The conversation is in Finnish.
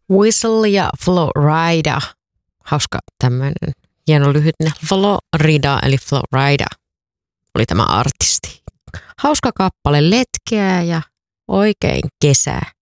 Whistle ja Florida. Hauska tämmöinen hieno lyhyt Florida eli Florida oli tämä artisti. Hauska kappale, letkeä ja oikein kesää.